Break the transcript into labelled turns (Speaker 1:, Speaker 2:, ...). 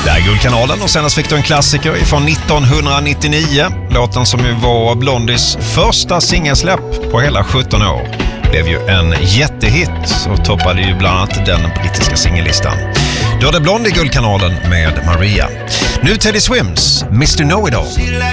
Speaker 1: Det är Guldkanalen och senast fick du en klassiker från 1999. Låten som ju var Blondies första singelsläpp på hela 17 år. Blev ju en jättehit och toppade ju bland annat den brittiska singellistan. Då är det Blondie Guldkanalen med Maria. Nu Teddy Swims, Mr. Know-It-All.